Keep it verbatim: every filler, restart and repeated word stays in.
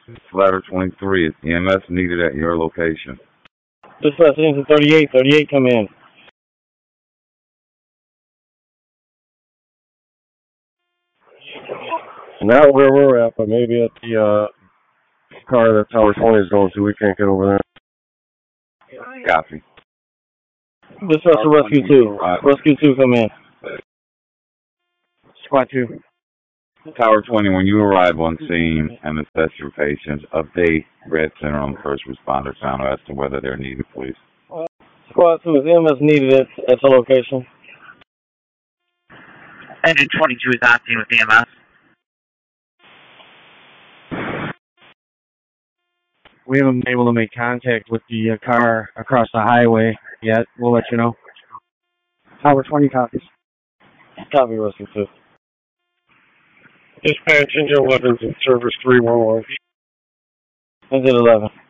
Ladder twenty-three, is E M S needed at your location? Dispatch into thirty-eight, thirty-eight come in. Not where we're at, but maybe at the uh, car that Tower twenty is going to. We can't get over there. Copy. Dispatch to Rescue two. Uh, Rescue two come in. Squad two. Tower twenty, when you arrive on scene and assess your patients, update Red Center on the first responder counter as to whether they're needed, please. Squad two, is E M S needed at, at the location? Engine twenty-two is on scene with E M S. We haven't been able to make contact with the uh, car across the highway yet. We'll let you know. Tower twenty copies. Copy, Rescue two. Dispatch, engine eleven's in service three one one. Engine eleven.